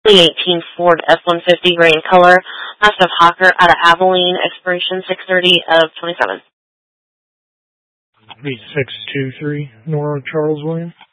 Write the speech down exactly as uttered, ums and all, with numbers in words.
twenty eighteen Ford F one fifty gray in color, last of Hawker out of Abilene, expiration six thirty of twenty-seven. B six two three, Nora Charles William.